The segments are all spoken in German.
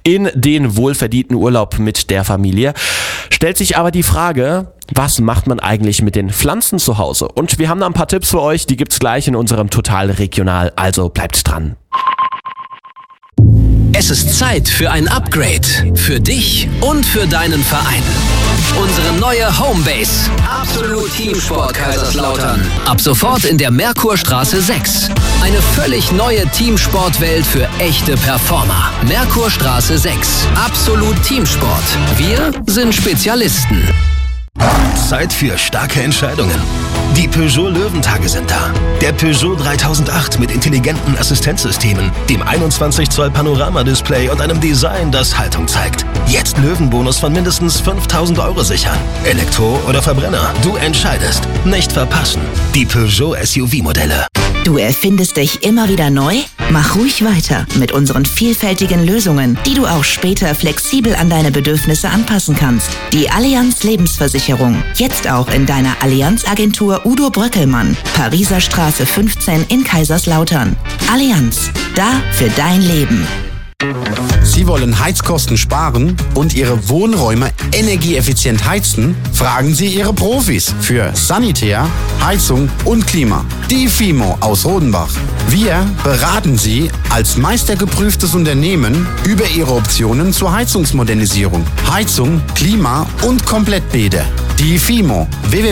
in den wohlverdienten Urlaub mit der Familie. Stellt sich aber die Frage, was macht man eigentlich mit den Pflanzen zu Hause? Und wir haben da ein paar Tipps für euch, die gibt's gleich in unserem Total Regional, also bleibt dran. Es ist Zeit für ein Upgrade. Für dich und für deinen Verein. Unsere neue Homebase. Absolut Teamsport Kaiserslautern. Ab sofort in der Merkurstraße 6. Eine völlig neue Teamsportwelt für echte Performer. Merkurstraße 6. Absolut Teamsport. Wir sind Spezialisten. Zeit für starke Entscheidungen. Die Peugeot Löwentage sind da. Der Peugeot 3008 mit intelligenten Assistenzsystemen, dem 21 Zoll Panoramadisplay und einem Design, das Haltung zeigt. Jetzt Löwenbonus von mindestens 5.000 € sichern. Elektro oder Verbrenner, du entscheidest. Nicht verpassen. Die Peugeot SUV-Modelle. Du erfindest dich immer wieder neu? Mach ruhig weiter mit unseren vielfältigen Lösungen, die du auch später flexibel an deine Bedürfnisse anpassen kannst. Die Allianz Lebensversicherung. Jetzt auch in deiner Allianz-Agentur Udo Bröckelmann. Pariser Straße 15 in Kaiserslautern. Allianz. Da für dein Leben. Sie wollen Heizkosten sparen und Ihre Wohnräume energieeffizient heizen? Fragen Sie Ihre Profis für Sanitär, Heizung und Klima. Die FIMO aus Rodenbach. Wir beraten Sie als meistergeprüftes Unternehmen über Ihre Optionen zur Heizungsmodernisierung, Heizung, Klima und Komplettbäder. Die FIMO.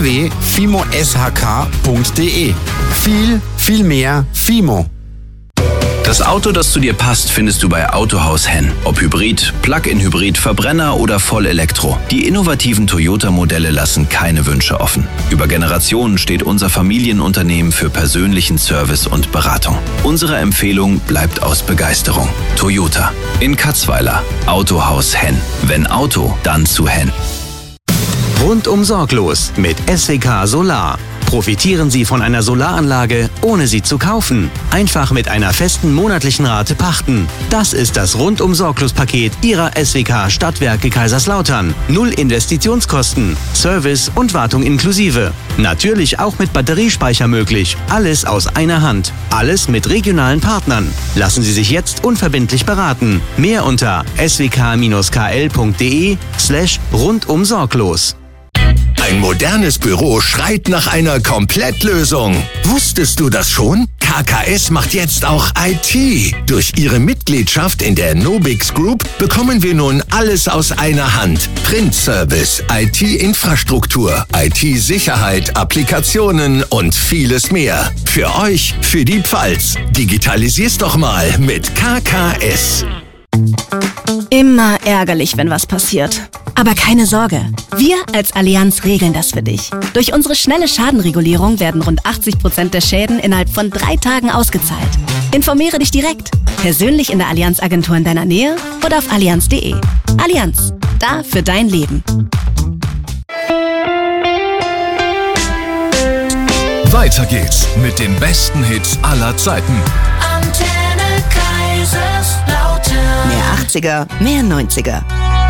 www.fimoshk.de. Viel mehr FIMO. Das Auto, das zu dir passt, findest du bei Autohaus Henn. Ob Hybrid, Plug-in-Hybrid, Verbrenner oder Vollelektro. Die innovativen Toyota-Modelle lassen keine Wünsche offen. Über Generationen steht unser Familienunternehmen für persönlichen Service und Beratung. Unsere Empfehlung bleibt aus Begeisterung. Toyota. In Katzweiler. Autohaus Henn. Wenn Auto, dann zu Henn. Rundum sorglos mit SWK Solar. Profitieren Sie von einer Solaranlage, ohne sie zu kaufen. Einfach mit einer festen monatlichen Rate pachten. Das ist das Rundum-Sorglos-Paket Ihrer SWK Stadtwerke Kaiserslautern. 0 Investitionskosten, Service und Wartung inklusive. Natürlich auch mit Batteriespeicher möglich. Alles aus einer Hand. Alles mit regionalen Partnern. Lassen Sie sich jetzt unverbindlich beraten. Mehr unter swk-kl.de/rundumsorglos. Ein modernes Büro schreit nach einer Komplettlösung. Wusstest du das schon? KKS macht jetzt auch IT. Durch ihre Mitgliedschaft in der Nobix Group bekommen wir nun alles aus einer Hand. Printservice, IT-Infrastruktur, IT-Sicherheit, Applikationen und vieles mehr. Für euch, für die Pfalz. Digitalisier's doch mal mit KKS. Immer ärgerlich, wenn was passiert. Aber keine Sorge, wir als Allianz regeln das für dich. Durch unsere schnelle Schadenregulierung werden rund 80% der Schäden innerhalb von 3 Tagen ausgezahlt. Informiere dich direkt, persönlich in der Allianz-Agentur in deiner Nähe oder auf allianz.de. Allianz, da für dein Leben. Weiter geht's mit den besten Hits aller Zeiten. Mehr 80er, mehr 90er.